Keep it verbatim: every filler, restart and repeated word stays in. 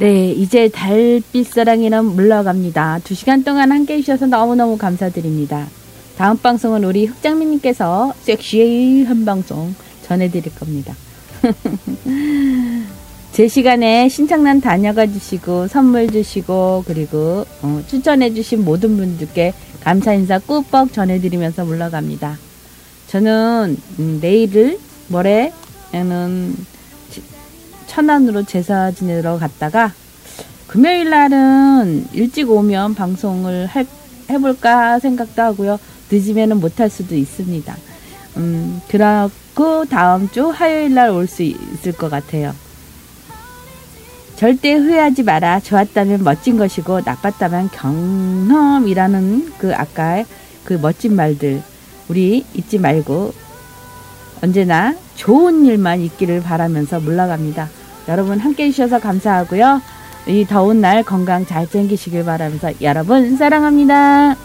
네, 이제 달빛사랑이는 물러갑니다. 두 시간 동안 함께 해주셔서 너무너무 감사드립니다. 다음 방송은 우리 흑장미님께서 섹시한 방송 전해드릴 겁니다. 제 시간에 신청난 다녀가 주시고 선물 주시고 그리고 어, 추천해 주신 모든 분들께 감사 인사 꾸벅 전해드리면서 물러갑니다. 저는 음, 내일을 모레는 천안으로 제사 지내러 갔다가 금요일 날은 일찍 오면 방송을 할, 해볼까 생각도 하고요. 늦으면 못할 수도 있습니다. 음, 그러고 다음 주 화요일 날 올 수 있을 것 같아요. 절대 후회하지 마라. 좋았다면 멋진 것이고 나빴다면 경험이라는 그 아까 그 멋진 말들 우리 잊지 말고 언제나 좋은 일만 있기를 바라면서 물러갑니다. 여러분 함께 해주셔서 감사하고요. 이 더운 날 건강 잘 챙기시길 바라면서 여러분 사랑합니다.